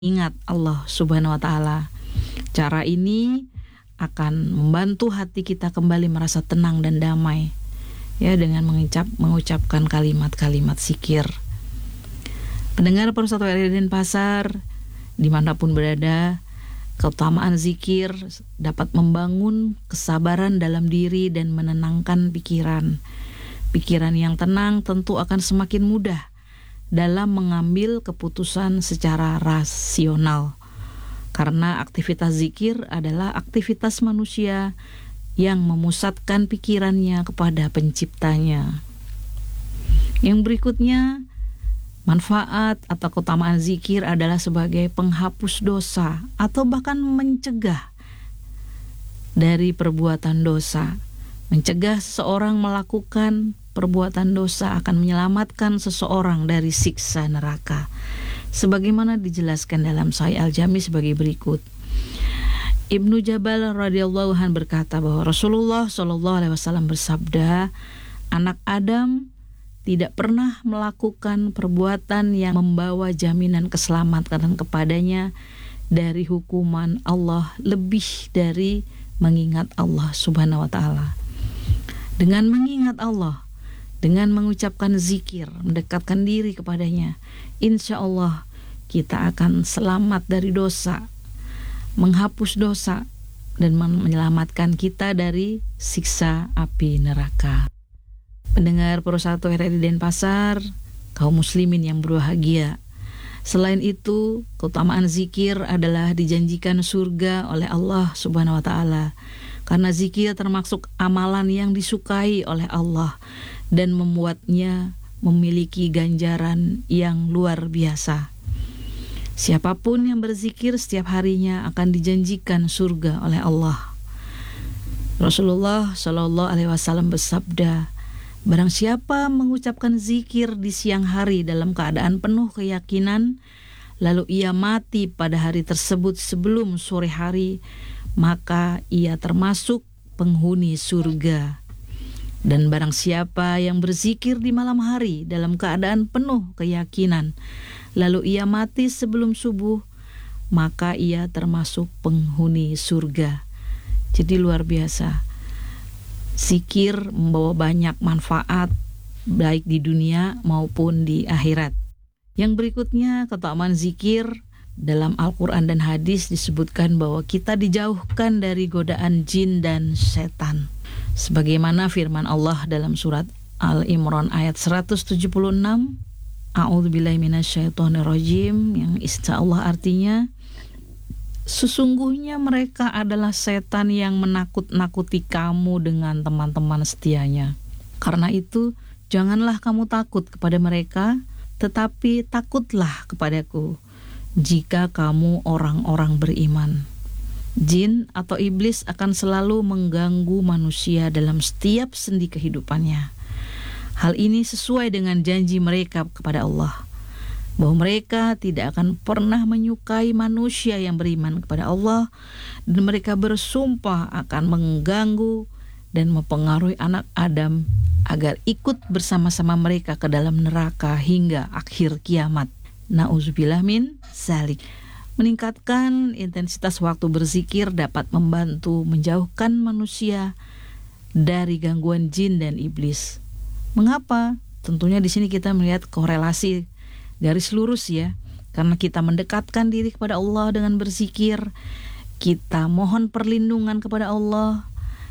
ingat Allah Subhanahu wa taala. Cara ini akan membantu hati kita kembali merasa tenang dan damai, ya, dengan mengucapkan kalimat-kalimat zikir. Pendengar Persatu RRI Denpasar, dimanapun berada, keutamaan zikir dapat membangun kesabaran dalam diri dan menenangkan pikiran. Pikiran yang tenang tentu akan semakin mudah dalam mengambil keputusan secara rasional. Karena aktivitas zikir adalah aktivitas manusia yang memusatkan pikirannya kepada penciptanya. Yang berikutnya, manfaat atau keutamaan zikir adalah sebagai penghapus dosa atau bahkan mencegah dari perbuatan dosa. Mencegah seseorang melakukan perbuatan dosa akan menyelamatkan seseorang dari siksa neraka. Sebagaimana dijelaskan dalam Sahih Al-Jami sebagai berikut. Ibnu Jabal radhiyallahu anhu berkata bahwa Rasulullah shallallahu alaihi wasallam bersabda, anak Adam tidak pernah melakukan perbuatan yang membawa jaminan keselamatan kepadanya dari hukuman Allah lebih dari mengingat Allah Subhanahu wa taala. Dengan mengingat Allah, dengan mengucapkan zikir, mendekatkan diri kepadanya, insya Allah kita akan selamat dari dosa, menghapus dosa, dan menyelamatkan kita dari siksa api neraka. Pendengar Persatu RRI Denpasar, kaum muslimin yang berbahagia. Selain itu, keutamaan zikir adalah dijanjikan surga oleh Allah Subhanahu wa taala. Karena zikir termasuk amalan yang disukai oleh Allah dan membuatnya memiliki ganjaran yang luar biasa. Siapapun yang berzikir setiap harinya akan dijanjikan surga oleh Allah. Rasulullah Shallallahu alaihi wasallam bersabda, barang siapa mengucapkan zikir di siang hari dalam keadaan penuh keyakinan, lalu ia mati pada hari tersebut sebelum sore hari, maka ia termasuk penghuni surga. Dan barang siapa yang berzikir di malam hari dalam keadaan penuh keyakinan, lalu ia mati sebelum subuh, maka ia termasuk penghuni surga. Jadi luar biasa. Zikir membawa banyak manfaat baik di dunia maupun di akhirat. Yang berikutnya, keutamaan zikir. Dalam Al-Quran dan hadis disebutkan bahwa kita dijauhkan dari godaan jin dan setan. Sebagaimana firman Allah dalam surat Al-Imran ayat 176, A'udzubillahi minasyaitonirrajim, yang insyaallah artinya, sesungguhnya mereka adalah setan yang menakut-nakuti kamu dengan teman-teman setianya. Karena itu, janganlah kamu takut kepada mereka, tetapi takutlah kepadaku jika kamu orang-orang beriman. Jin atau iblis akan selalu mengganggu manusia dalam setiap sendi kehidupannya. Hal ini sesuai dengan janji mereka kepada Allah, bahwa mereka tidak akan pernah menyukai manusia yang beriman kepada Allah, dan mereka bersumpah akan mengganggu dan mempengaruhi anak Adam agar ikut bersama-sama mereka ke dalam neraka hingga akhir kiamat. Na'udzubillah min zalik. Meningkatkan intensitas waktu berzikir dapat membantu menjauhkan manusia dari gangguan jin dan iblis. Mengapa? Tentunya di sini kita melihat korelasi garis lurus, ya. Karena kita mendekatkan diri kepada Allah dengan berzikir, kita mohon perlindungan kepada Allah,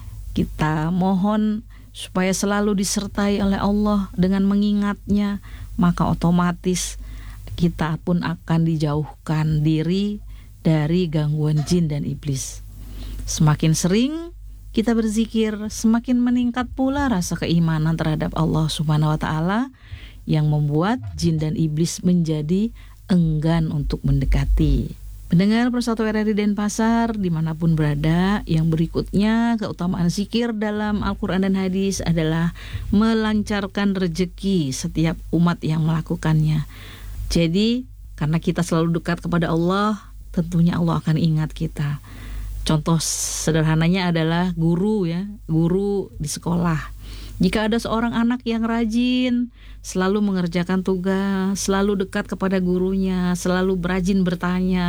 kita mohon supaya selalu disertai oleh Allah dengan mengingatnya, maka otomatis kita pun akan dijauhkan diri dari gangguan jin dan iblis. Semakin sering kita berzikir, semakin meningkat pula rasa keimanan terhadap Allah Subhanahu wa taala yang membuat jin dan iblis menjadi enggan untuk mendekati. Pendengar Persatu RRI Denpasar dimanapun berada, yang berikutnya keutamaan zikir dalam Al-Quran dan hadis adalah melancarkan rezeki setiap umat yang melakukannya. Jadi karena kita selalu dekat kepada Allah, tentunya Allah akan ingat kita. Contoh sederhananya adalah guru, ya, guru di sekolah. Jika ada seorang anak yang rajin, selalu mengerjakan tugas, selalu dekat kepada gurunya, selalu rajin bertanya,